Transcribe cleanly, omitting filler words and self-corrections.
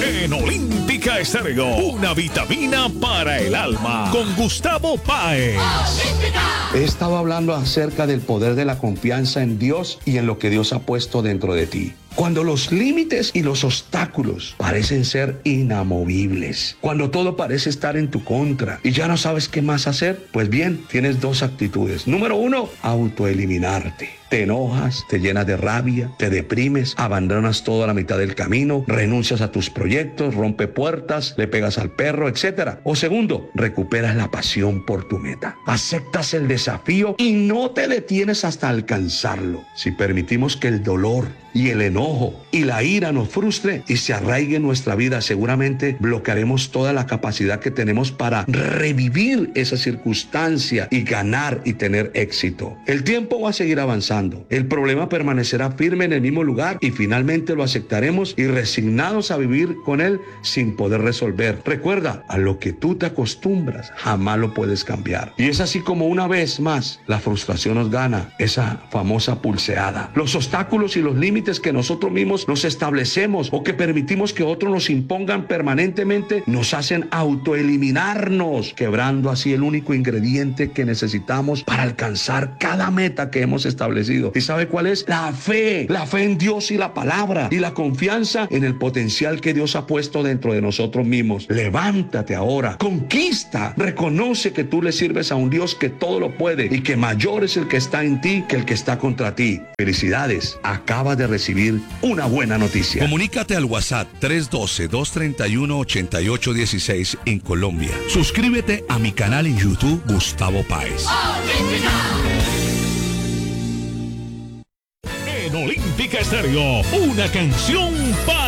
En Olímpica Estéreo, una vitamina para el alma. Con Gustavo Páez. He estado hablando acerca del poder de la confianza en Dios y en lo que Dios ha puesto dentro de ti. Cuando los límites y los obstáculos parecen ser inamovibles, cuando todo parece estar en tu contra y ya no sabes qué más hacer, pues bien, tienes dos actitudes. Número uno, autoeliminarte. Te enojas, te llenas de rabia, te deprimes, abandonas todo a la mitad del camino, renuncias a tus proyectos, rompe puertas, le pegas al perro, etc. O segundo, recuperas la pasión por tu meta. Aceptas el desafío y no te detienes hasta alcanzarlo. Si permitimos que el dolor y el enojo y la ira nos frustre y se arraigue en nuestra vida, seguramente bloquearemos toda la capacidad que tenemos para revivir esa circunstancia y ganar y tener éxito. El tiempo va a seguir avanzando. El problema permanecerá firme en el mismo lugar y finalmente lo aceptaremos y resignados a vivir con él sin poder resolver. Recuerda, a lo que tú te acostumbras jamás lo puedes cambiar. Y es así como una vez más la frustración nos gana, esa famosa pulseada. Los obstáculos y los límites que nosotros mismos nos establecemos o que permitimos que otros nos impongan permanentemente nos hacen autoeliminarnos, quebrando así el único ingrediente que necesitamos para alcanzar cada meta que hemos establecido. ¿Y sabe cuál es? La fe en Dios y la palabra y la confianza en el potencial que Dios ha puesto dentro de nosotros mismos. Levántate ahora, conquista, reconoce que tú le sirves a un Dios que todo lo puede y que mayor es el que está en ti que el que está contra ti. Felicidades, acabas de recibir una buena noticia. Comunícate al WhatsApp 312-231-8816 en Colombia. Suscríbete a mi canal en YouTube Gustavo Páez. En Olímpica Estéreo, una canción para